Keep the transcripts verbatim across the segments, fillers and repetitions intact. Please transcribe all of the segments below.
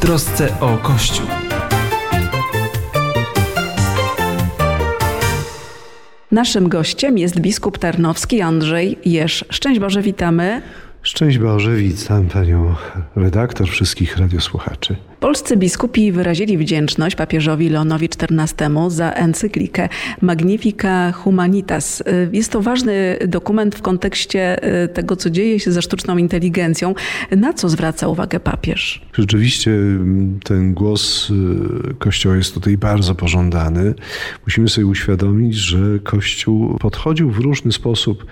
trosce o Kościół. Naszym gościem jest biskup tarnowski Andrzej Jeż. Szczęść Boże, witamy. Szczęść Boże, witam panią redaktor, wszystkich radiosłuchaczy. Polscy biskupi wyrazili wdzięczność papieżowi Leonowi czternastemu za encyklikę Magnificat Humanitas. Jest to ważny dokument w kontekście tego, co dzieje się ze sztuczną inteligencją. Na co zwraca uwagę papież? Rzeczywiście ten głos Kościoła jest tutaj bardzo pożądany. Musimy sobie uświadomić, że Kościół podchodził w różny sposób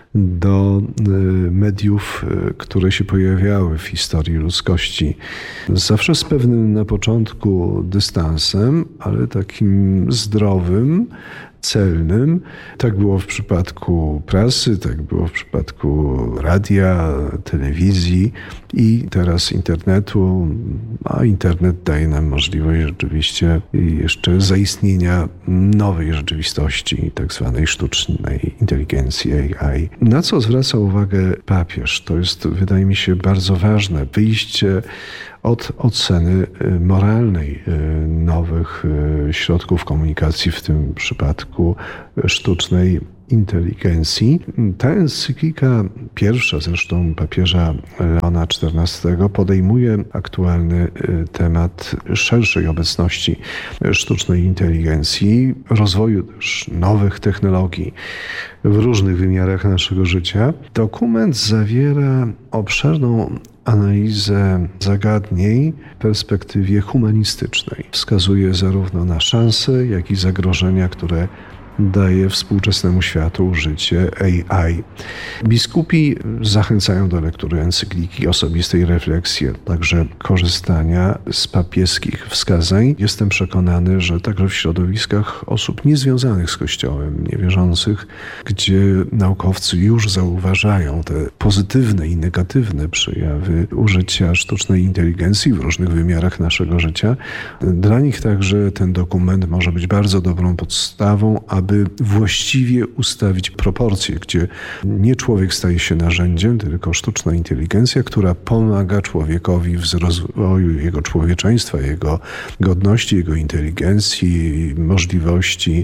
do mediów, które się pojawiały w historii ludzkości. Zawsze z pewnym na początku dystansem, ale takim zdrowym, celnym. Tak było w przypadku prasy, tak było w przypadku radia, telewizji i teraz internetu, a internet daje nam możliwość rzeczywiście jeszcze zaistnienia nowej rzeczywistości, tak zwanej sztucznej inteligencji A I. Na co zwraca uwagę papież? To jest, wydaje mi się, bardzo ważne. Wyjście od oceny moralnej nowych środków komunikacji, w tym przypadku sztucznej inteligencji. Ta encyklika, pierwsza zresztą papieża Leona czternastego, podejmuje aktualny temat szerszej obecności sztucznej inteligencji, rozwoju też nowych technologii w różnych wymiarach naszego życia. Dokument zawiera obszerną analizę zagadnień w perspektywie humanistycznej. Wskazuje zarówno na szanse, jak i zagrożenia, które daje współczesnemu światu użycie A I. Biskupi zachęcają do lektury encykliki, osobistej refleksji, także korzystania z papieskich wskazań. Jestem przekonany, że także w środowiskach osób niezwiązanych z Kościołem, niewierzących, gdzie naukowcy już zauważają te pozytywne i negatywne przejawy użycia sztucznej inteligencji w różnych wymiarach naszego życia, dla nich także ten dokument może być bardzo dobrą podstawą, aby aby właściwie ustawić proporcje, gdzie nie człowiek staje się narzędziem, tylko sztuczna inteligencja, która pomaga człowiekowi w rozwoju jego człowieczeństwa, jego godności, jego inteligencji, możliwości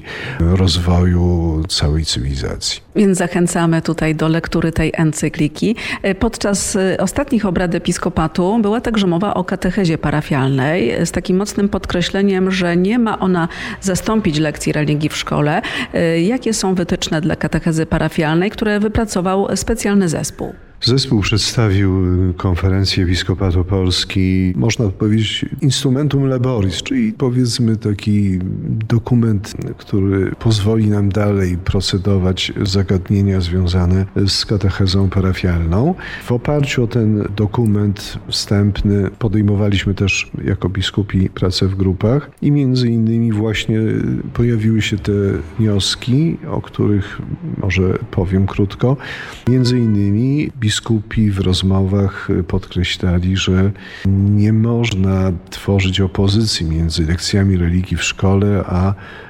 rozwoju całej cywilizacji. Więc zachęcamy tutaj do lektury tej encykliki. Podczas ostatnich obrad episkopatu była także mowa o katechezie parafialnej z takim mocnym podkreśleniem, że nie ma ona zastąpić lekcji religii w szkole. Jakie są wytyczne dla katechezy parafialnej, które wypracował specjalny zespół? Zespół przedstawił konferencję Episkopatu Polski, można powiedzieć, instrumentum laboris, czyli powiedzmy taki dokument, który pozwoli nam dalej procedować zagadnienia związane z katechezą parafialną. W oparciu o ten dokument wstępny podejmowaliśmy też jako biskupi pracę w grupach i między innymi właśnie pojawiły się te wnioski, o których może powiem krótko. Między innymi biskupi w rozmowach podkreślali, że nie można tworzyć opozycji między lekcjami religii w szkole a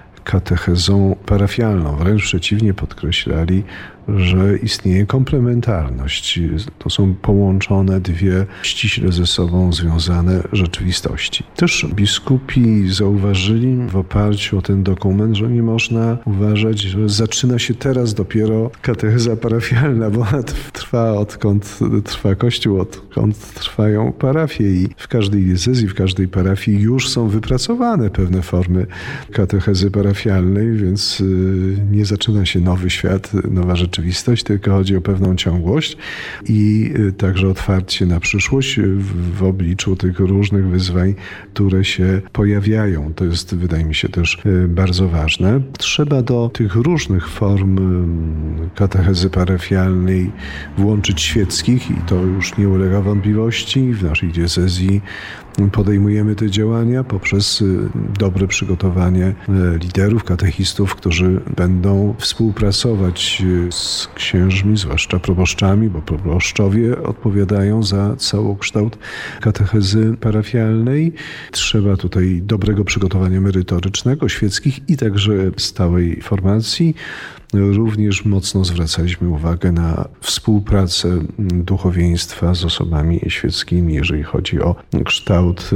katechezą parafialną. Wręcz przeciwnie, podkreślali, że istnieje komplementarność. To są połączone dwie ściśle ze sobą związane rzeczywistości. Też biskupi zauważyli w oparciu o ten dokument, że nie można uważać, że zaczyna się teraz dopiero katecheza parafialna, bo ona trwa odkąd trwa Kościół, odkąd trwają parafie i w każdej diecezji, w każdej parafii już są wypracowane pewne formy katechezy parafialnej, więc nie zaczyna się nowy świat, nowa rzeczywistość. Rzeczywistość, tylko chodzi o pewną ciągłość i także otwarcie na przyszłość w, w obliczu tych różnych wyzwań, które się pojawiają. To jest, wydaje mi się, też bardzo ważne. Trzeba do tych różnych form katechezy parafialnej włączyć świeckich i to już nie ulega wątpliwości. W naszej diecezji podejmujemy te działania poprzez dobre przygotowanie liderów, katechistów, którzy będą współpracować z księżmi, zwłaszcza proboszczami, bo proboszczowie odpowiadają za całokształt katechezy parafialnej. Trzeba tutaj dobrego przygotowania merytorycznego, świeckich i także stałej formacji. również mocno zwracaliśmy uwagę na współpracę duchowieństwa z osobami świeckimi, jeżeli chodzi o kształt,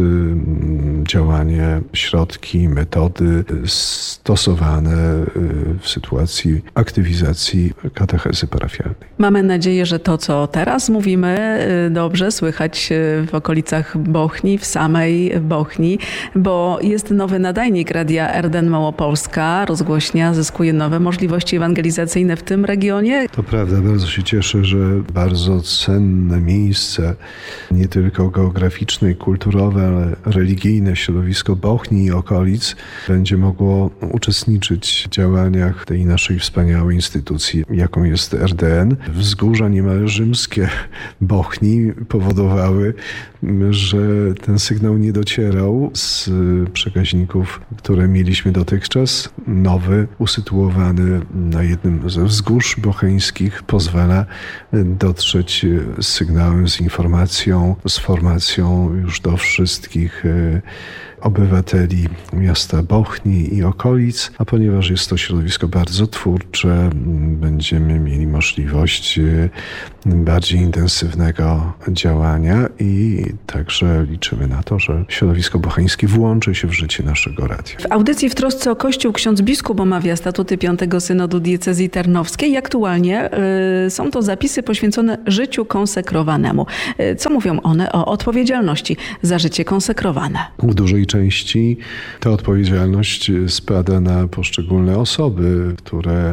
działanie, środki, metody stosowane w sytuacji aktywizacji katechezy parafialnej. Mamy nadzieję, że to, co teraz mówimy, dobrze słychać w okolicach Bochni, w samej Bochni, bo jest nowy nadajnik Radia R D N Małopolska. Rozgłośnia zyskuje nowe możliwości ewangelizacyjne w tym regionie. To prawda, bardzo się cieszę, że bardzo cenne miejsce, nie tylko geograficzne i kulturowe, ale religijne środowisko Bochni i okolic będzie mogło uczestniczyć w działaniach tej naszej wspaniałej instytucji, jaką jest R D N. Wzgórza niemal rzymskie Bochni powodowały, że ten sygnał nie docierał z przekaźników, które mieliśmy dotychczas. Nowy, usytuowany na jednym ze wzgórz bocheńskich, pozwala dotrzeć z sygnałem, z informacją, z formacją już do wszystkich obywateli miasta Bochni i okolic, a ponieważ jest to środowisko bardzo twórcze, będziemy mieli możliwość bardziej intensywnego działania i także liczymy na to, że środowisko bocheńskie włączy się w życie naszego radia. W audycji W trosce o Kościół ksiądz biskup omawia statuty piątego Synodu Diecezji Tarnowskiej i aktualnie y, są to zapisy poświęcone życiu konsekrowanemu. Y, co mówią one o odpowiedzialności za życie konsekrowane? W dużej części ta odpowiedzialność spada na poszczególne osoby, które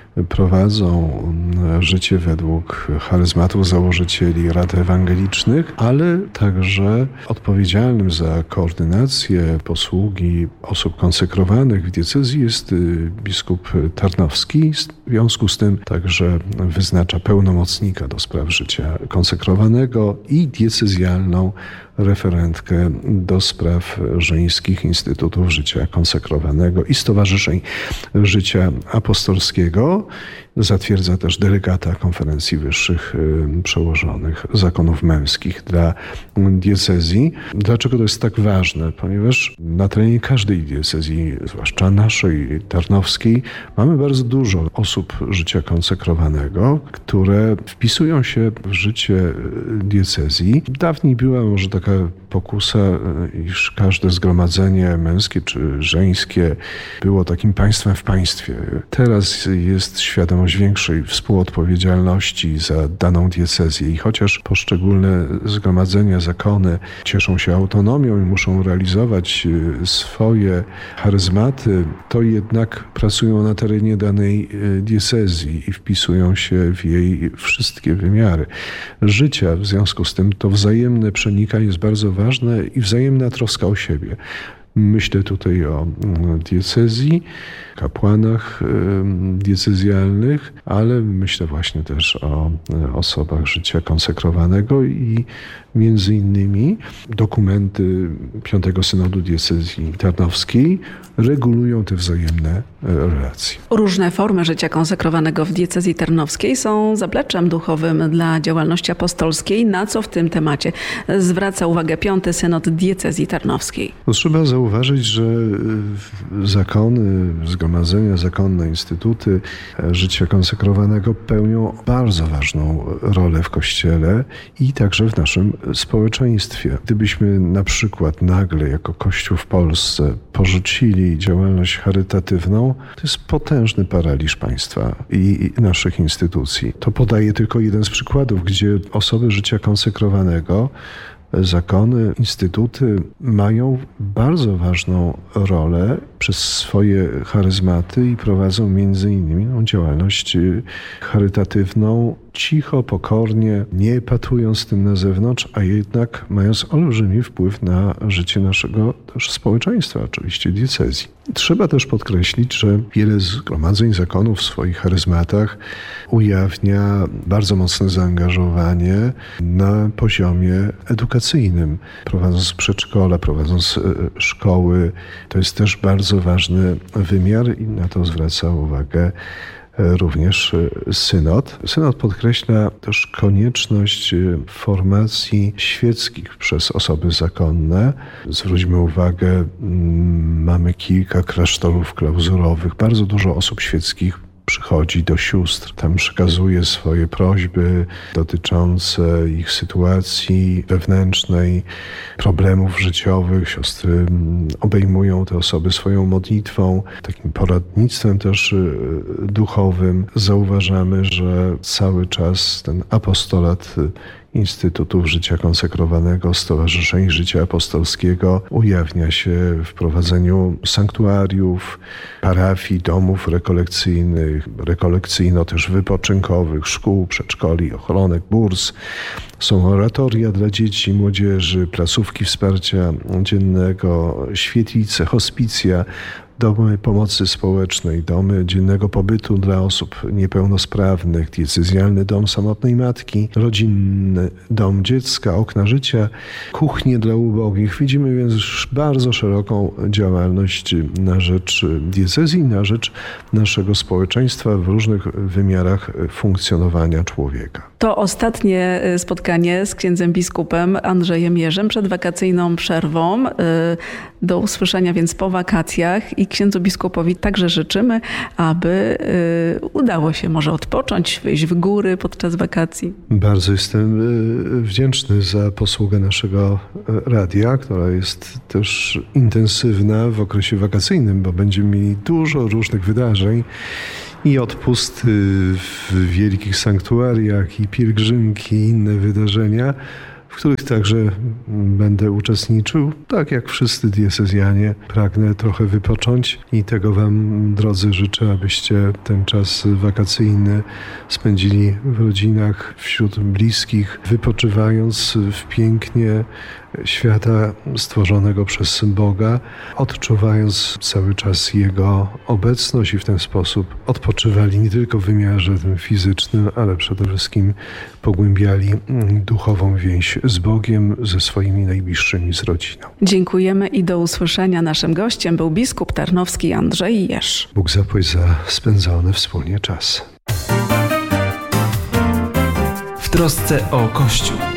prowadzą życie według charyzmatów założycieli rad ewangelicznych, ale także odpowiedzialnym za koordynację posługi osób konsekrowanych w diecezji jest biskup Tarnowski. W związku z tym także wyznacza pełnomocnika do spraw życia konsekrowanego i diecezjalną referentkę do spraw żeńskich Instytutów Życia Konsekrowanego i Stowarzyszeń Życia Apostolskiego. Zatwierdza też delegata Konferencji Wyższych Przełożonych Zakonów Męskich dla diecezji. Dlaczego to jest tak ważne? Ponieważ na terenie każdej diecezji, zwłaszcza naszej tarnowskiej, mamy bardzo dużo osób życia konsekrowanego, które wpisują się w życie diecezji. Dawniej była może taka pokusa, iż każde zgromadzenie męskie czy żeńskie było takim państwem w państwie. Teraz jest świadomość większej współodpowiedzialności za daną diecezję i chociaż poszczególne zgromadzenia, zakony cieszą się autonomią i muszą realizować swoje charyzmaty, to jednak pracują na terenie danej diecezji i wpisują się w jej wszystkie wymiary życia. W związku z tym to wzajemne przenikanie jest bardzo ważne i wzajemna troska o siebie. Myślę tutaj o diecezji, kapłanach diecezjalnych, ale myślę właśnie też o osobach życia konsekrowanego i między innymi dokumenty piątego Synodu Diecezji Tarnowskiej regulują te wzajemne relacje. Różne formy życia konsekrowanego w diecezji tarnowskiej są zapleczem duchowym dla działalności apostolskiej. Na co w tym temacie zwraca uwagę piąty Synod Diecezji Tarnowskiej? No, trzeba zauważyć, że zakony, zgromadzenia zakonne, instytuty życia konsekrowanego pełnią bardzo ważną rolę w Kościele i także w naszym społeczeństwie. Gdybyśmy na przykład nagle jako Kościół w Polsce porzucili działalność charytatywną, to jest potężny paraliż państwa i naszych instytucji. To podaję tylko jeden z przykładów, gdzie osoby życia konsekrowanego, zakony, instytuty mają bardzo ważną rolę przez swoje charyzmaty i prowadzą między innymi no, działalność charytatywną, cicho, pokornie, nie patując tym na zewnątrz, a jednak mając olbrzymi wpływ na życie naszego też społeczeństwa, oczywiście diecezji. Trzeba też podkreślić, że wiele zgromadzeń zakonów w swoich charyzmatach ujawnia bardzo mocne zaangażowanie na poziomie edukacyjnym. Prowadząc przedszkola, prowadząc szkoły, to jest też bardzo ważny wymiar i na to zwraca uwagę również synod. Synod podkreśla też konieczność formacji świeckich przez osoby zakonne. Zwróćmy uwagę, mamy kilka klasztorów klauzurowych, bardzo dużo osób świeckich przychodzi do sióstr, tam przekazuje swoje prośby dotyczące ich sytuacji wewnętrznej, problemów życiowych. Siostry obejmują te osoby swoją modlitwą, takim poradnictwem też duchowym. Zauważamy, że cały czas ten apostolat Instytutów Życia Konsekrowanego, Stowarzyszeń Życia Apostolskiego ujawnia się w prowadzeniu sanktuariów, parafii, domów rekolekcyjnych, rekolekcyjno też wypoczynkowych, szkół, przedszkoli, ochronek, burs. Są oratoria dla dzieci i młodzieży, placówki wsparcia dziennego, świetlice, hospicja, domy pomocy społecznej, domy dziennego pobytu dla osób niepełnosprawnych, diecezjalny dom samotnej matki, rodzinny dom dziecka, okna życia, kuchnie dla ubogich. Widzimy więc już bardzo szeroką działalność na rzecz diecezji, na rzecz naszego społeczeństwa w różnych wymiarach funkcjonowania człowieka. To ostatnie spotkanie z księdzem biskupem Andrzejem Jerzem przed wakacyjną przerwą. Do usłyszenia więc po wakacjach i księdzu biskupowi także życzymy, aby udało się może odpocząć, wyjść w góry podczas wakacji. Bardzo jestem wdzięczny za posługę naszego radia, która jest też intensywna w okresie wakacyjnym, bo będziemy mieli dużo różnych wydarzeń. I odpusty w wielkich sanktuariach, i pielgrzymki, i inne wydarzenia, w których także będę uczestniczył. Tak jak wszyscy diecezjanie, pragnę trochę wypocząć i tego wam, drodzy, życzę, abyście ten czas wakacyjny spędzili w rodzinach, wśród bliskich, wypoczywając w pięknie świata stworzonego przez Boga, odczuwając cały czas Jego obecność i w ten sposób odpoczywali nie tylko w wymiarze tym fizycznym, ale przede wszystkim pogłębiali duchową więź z Bogiem, ze swoimi najbliższymi, z rodziną. Dziękujemy i do usłyszenia. Naszym gościem był biskup tarnowski Andrzej Jerz. Bóg zapłać za spędzony wspólnie czas. W trosce o Kościół.